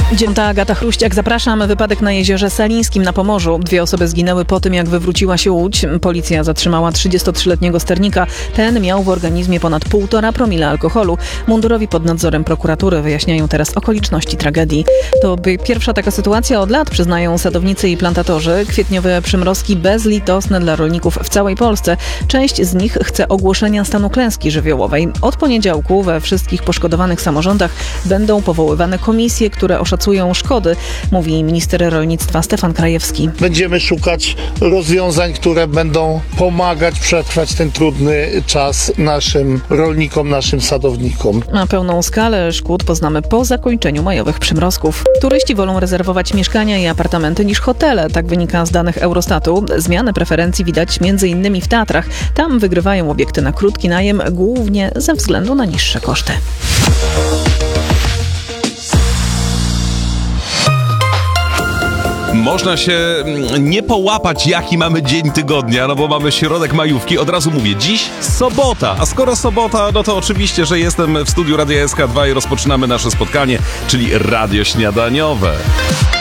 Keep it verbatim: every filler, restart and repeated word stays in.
Dzięta Agata Chruściak, zapraszam. Wypadek na jeziorze Salińskim na Pomorzu. Dwie osoby zginęły po tym, jak wywróciła się łódź. Policja zatrzymała trzydziestotrzyletniego sternika. Ten miał w organizmie ponad półtora promila alkoholu. Mundurowi pod nadzorem prokuratury wyjaśniają teraz okoliczności tragedii. To by pierwsza taka sytuacja od lat, przyznają sadownicy i plantatorzy. Kwietniowe przymrozki bezlitosne dla rolników w całej Polsce. Część z nich chce ogłoszenia stanu klęski żywiołowej. Od poniedziałku we wszystkich poszkodowanych samorządach będą powoływane komisje, które oszacują szkody, mówi minister rolnictwa Stefan Krajewski. Będziemy szukać rozwiązań, które będą pomagać przetrwać ten trudny czas naszym rolnikom, naszym sadownikom. A pełną skalę szkód poznamy po zakończeniu majowych przymrozków. Turyści wolą rezerwować mieszkania i apartamenty niż hotele, tak wynika z danych Eurostatu. Zmianę preferencji widać między innymi w Tatrach. Tam wygrywają obiekty na krótki najem, głównie ze względu na niższe koszty. Można się nie połapać, jaki mamy dzień tygodnia, no bo mamy środek majówki. Od razu mówię, dziś sobota. A skoro sobota, no to oczywiście, że jestem w studiu Radia S K dwa i rozpoczynamy nasze spotkanie, czyli Radio Śniadaniowe.